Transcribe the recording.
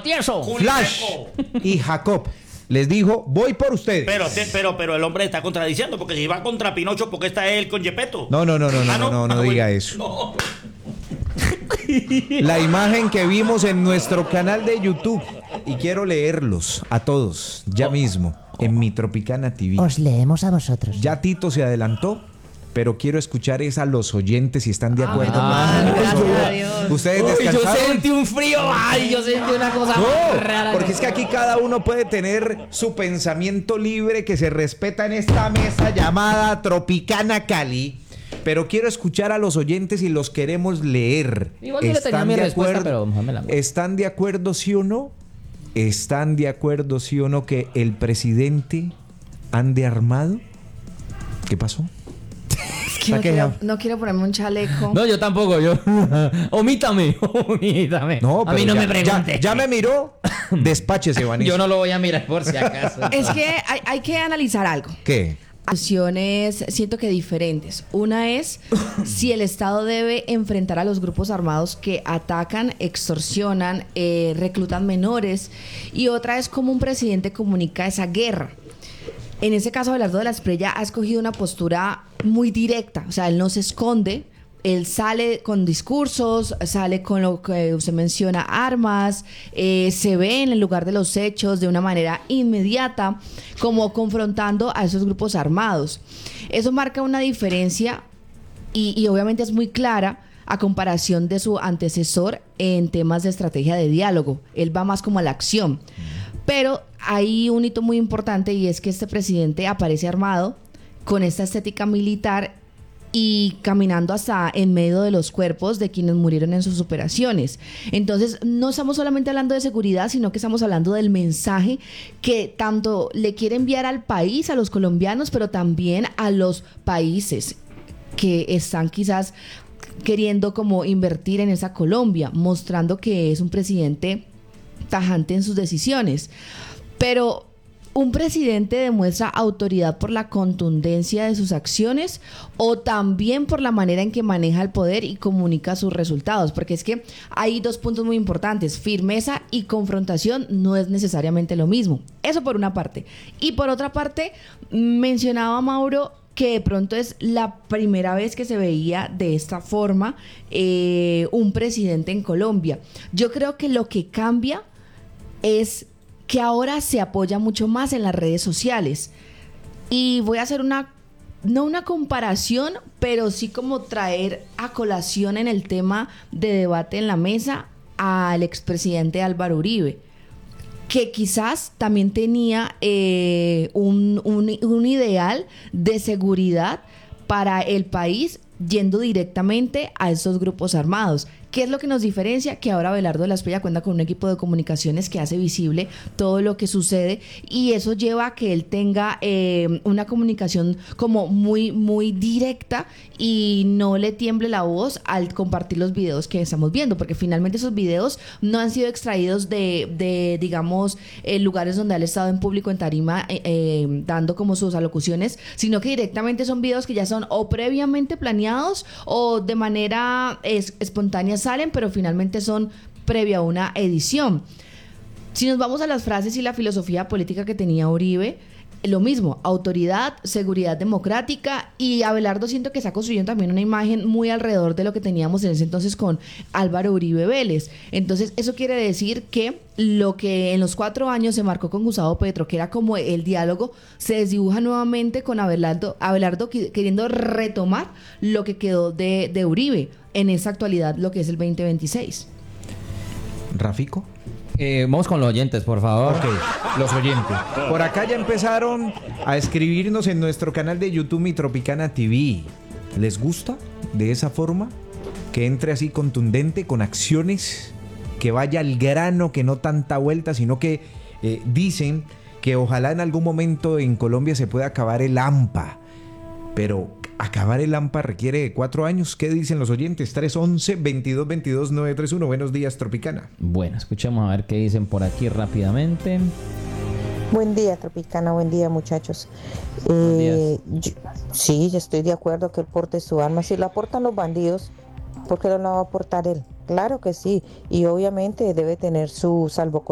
tieso. Flash y Jacob les dijo, voy por ustedes. Pero el hombre está contradiciendo, porque si va contra Pinocho, ¿por qué está él con Gepetto? No diga bueno. eso. No. La imagen que vimos en nuestro canal de YouTube, y quiero leerlos a todos ya mismo en Mi Tropicana TV. Os leemos a vosotros. Ya Tito se adelantó, pero quiero escuchar es a los oyentes si están de acuerdo. gracias a Dios. Ustedes Uy, yo descansaron. sentí un frío, yo sentí una cosa No, rara. porque es que aquí cada uno puede tener su pensamiento libre que se respeta en esta mesa llamada Tropicana Cali. Pero quiero escuchar a los oyentes y los queremos leer. Igual yo le tenía mi respuesta, pero mejor me la hago. ¿Están de acuerdo, sí o no? ¿Están de acuerdo, sí o no, que el presidente ande armado? ¿Qué pasó? Es que no quiero ponerme un chaleco. No, yo tampoco, yo. Omítame. No, a mí pero no me pregunte. Ya me miró. Despáchese, Vanessa. Yo no lo voy a mirar por si acaso. Es que hay que analizar algo. ¿Qué? Opciones, siento que diferentes. Una es si el Estado debe enfrentar a los grupos armados que atacan, extorsionan, reclutan menores, y otra es cómo un presidente comunica esa guerra. En ese caso, Abelardo de la Espriella ha escogido una postura muy directa, o sea, él no se esconde. Él sale con discursos, sale con lo que usted menciona, armas, se ve en el lugar de los hechos de una manera inmediata, como confrontando a esos grupos armados. Eso marca una diferencia y obviamente es muy clara a comparación de su antecesor en temas de estrategia de diálogo. Él va más como a la acción. Pero hay un hito muy importante, y es que este presidente aparece armado con esta estética militar y caminando hasta en medio de los cuerpos de quienes murieron en sus operaciones. Entonces, no estamos solamente hablando de seguridad, sino que estamos hablando del mensaje que tanto le quiere enviar al país, a los colombianos, pero también a los países que están quizás queriendo como invertir en esa Colombia, mostrando que es un presidente tajante en sus decisiones. Pero ¿un presidente demuestra autoridad por la contundencia de sus acciones o también por la manera en que maneja el poder y comunica sus resultados? Porque es que hay dos puntos muy importantes. Firmeza y confrontación no es necesariamente lo mismo. Eso por una parte. Y por otra parte, mencionaba Mauro que de pronto es la primera vez que se veía de esta forma un presidente en Colombia. Yo creo que lo que cambia es que ahora se apoya mucho más en las redes sociales. Y voy a hacer no una comparación, pero sí como traer a colación en el tema de debate en la mesa al expresidente Álvaro Uribe, que quizás también tenía un ideal de seguridad para el país yendo directamente a esos grupos armados. ¿Qué es lo que nos diferencia? Que ahora Abelardo de la Espriella cuenta con un equipo de comunicaciones que hace visible todo lo que sucede, y eso lleva a que él tenga una comunicación como muy, muy directa y no le tiemble la voz al compartir los videos que estamos viendo, porque finalmente esos videos no han sido extraídos de digamos, lugares donde él ha estado en público, en tarima, dando como sus alocuciones, sino que directamente son videos que ya son o previamente planeados o de manera espontánea salen, pero finalmente son previa a una edición. Si nos vamos a las frases y la filosofía política que tenía Uribe, lo mismo, autoridad, seguridad democrática, y Abelardo siento que está construyendo también una imagen muy alrededor de lo que teníamos en ese entonces con Álvaro Uribe Vélez. Entonces eso quiere decir que lo que en los 4 años se marcó con Gustavo Petro, que era como el diálogo, se desdibuja nuevamente con Abelardo queriendo retomar lo que quedó de Uribe en esa actualidad, lo que es el 2026. ¿Rafico? Vamos con los oyentes, por favor. Ok, los oyentes. Por acá ya empezaron a escribirnos en nuestro canal de YouTube Mi Tropicana TV. ¿Les gusta de esa forma? Que entre así contundente, con acciones, que vaya al grano, que no tanta vuelta, sino que dicen que ojalá en algún momento en Colombia se pueda acabar el AMPA. Pero acabar el AMPA requiere de 4 años. ¿Qué dicen los oyentes? 311-2222-931. Buenos días, Tropicana. Bueno, escuchemos a ver qué dicen por aquí rápidamente. Buen día, Tropicana. Buen día, muchachos. Buenos días. Sí, yo estoy de acuerdo que él porte su arma. Si la portan los bandidos, ¿por qué no la va a portar él? Claro que sí. Y obviamente debe tener su salvoconducto.